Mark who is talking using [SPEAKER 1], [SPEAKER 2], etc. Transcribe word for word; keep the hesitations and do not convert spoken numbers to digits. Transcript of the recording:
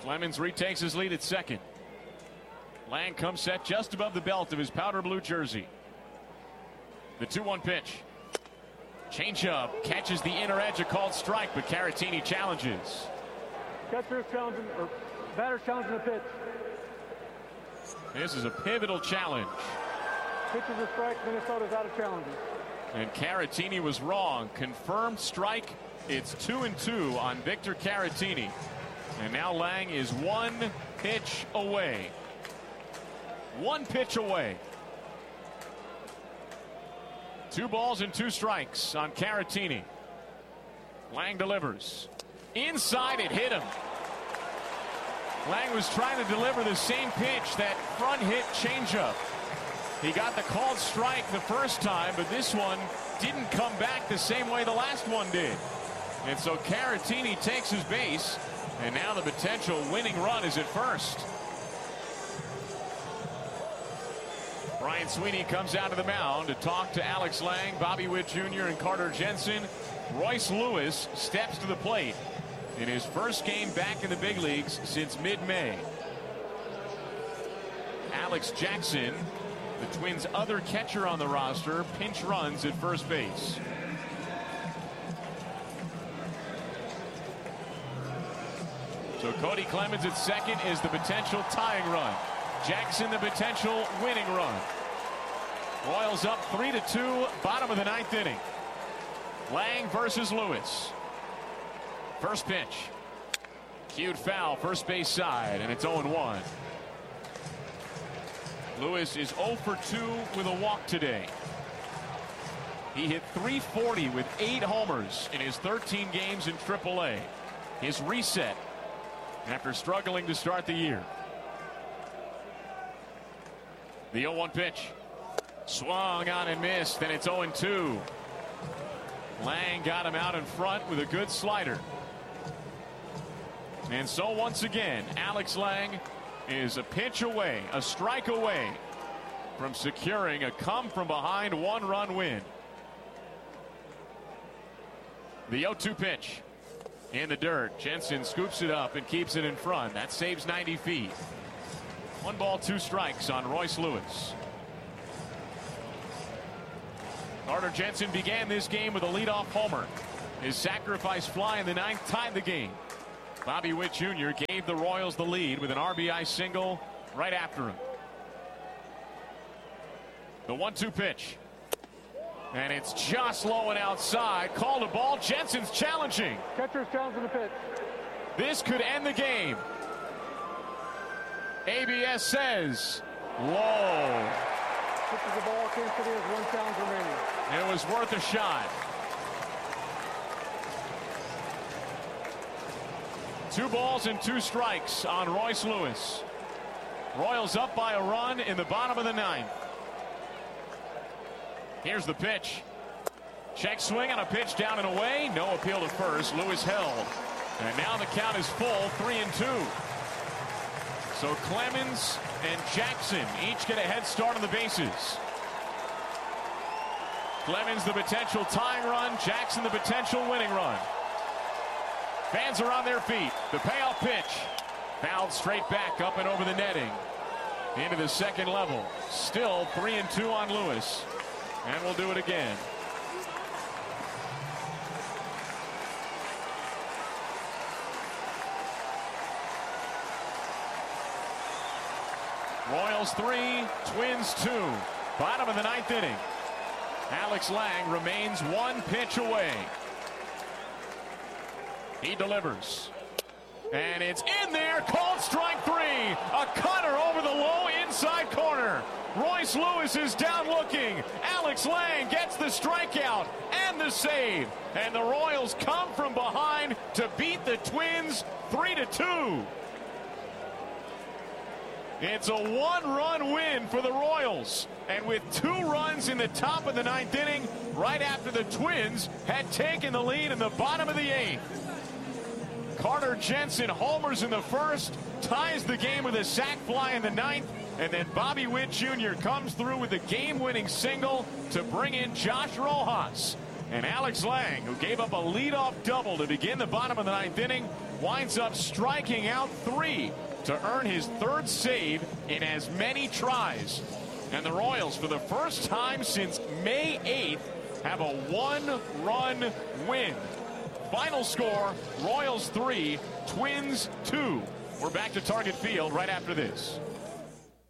[SPEAKER 1] Clemens retakes his lead at second. Lang comes set just above the belt of his powder blue jersey. The two one pitch. Changeup catches the inner edge, a called strike, but Caratini challenges.
[SPEAKER 2] Catcher challenging, or batter challenging the pitch.
[SPEAKER 1] This is a pivotal challenge.
[SPEAKER 2] Pitch is a strike, Minnesota's out of challenges.
[SPEAKER 1] And Caratini was wrong. Confirmed strike. It's two and two on Victor Caratini. And now Lang is one pitch away. One pitch away. Two balls and two strikes on Caratini. Lang delivers. Inside, it hit him. Lang was trying to deliver the same pitch, that front hit changeup. He got the called strike the first time, but this one didn't come back the same way the last one did. And so Caratini takes his base, and now the potential winning run is at first. Brian Sweeney comes out to the mound to talk to Alex Lang, Bobby Witt Junior and Carter Jensen. Royce Lewis steps to the plate in his first game back in the big leagues since mid-May. Alex Jackson, the Twins' other catcher on the roster, pinch runs at first base. So Cody Clemens at second is the potential tying run. Jackson the potential winning run. Royals up three to two, bottom of the ninth inning. Lang versus Lewis. First pitch. Cued foul, first base side, and it's oh and one. Lewis is oh for two with a walk today. He hit three forty with eight homers in his thirteen games in triple A. His reset after struggling to start the year. The oh one pitch. Swung on and missed, and it's oh and two. Lang got him out in front with a good slider. And so once again, Alex Lang is a pitch away, a strike away from securing a come from behind one run win. The oh two pitch in the dirt. Jensen scoops it up and keeps it in front. That saves ninety feet. One ball, two strikes on Royce Lewis. Carter Jensen began this game with a leadoff homer. His sacrifice fly in the ninth tied the game. Bobby Witt Junior gave the Royals the lead with an R B I single right after him. The one two pitch. And it's just low and outside. Called a ball. Jensen's challenging.
[SPEAKER 2] Catcher's challenging the pitch.
[SPEAKER 1] This could end the game. A B S says low.
[SPEAKER 2] Pitches the ball. Kansas City has one challenge remaining.
[SPEAKER 1] It was worth a shot. Two balls and two strikes on Royce Lewis. Royals up by a run in the bottom of the ninth. Here's the pitch. Check swing on a pitch down and away. No appeal to first. Lewis held. And now the count is full, three and two. So Clemens and Jackson each get a head start on the bases. Clemens the potential tying run. Jackson the potential winning run. Fans are on their feet. The payoff pitch. Fouled straight back up and over the netting. Into the second level. Still three and two on Lewis. And we'll do it again. Royals three, Twins two. Bottom of the ninth inning. Alex Lang remains one pitch away. He delivers. And it's in there. Called strike three. A cutter over the low inside corner. Royce Lewis is down looking. Alex Lang gets the strikeout and the save. And the Royals come from behind to beat the Twins three to two. It's a one-run win for the Royals. And with two runs in the top of the ninth inning, right after the Twins had taken the lead in the bottom of the eighth. Carter Jensen homers in the first, ties the game with a sac fly in the ninth, and then Bobby Witt Junior comes through with the game-winning single to bring in Josh Rojas. And Alex Lang, who gave up a leadoff double to begin the bottom of the ninth inning, winds up striking out three to earn his third save in as many tries. And the Royals, for the first time since May eighth, have a one-run win. Final score, Royals three, Twins two. We're back to Target Field right after this.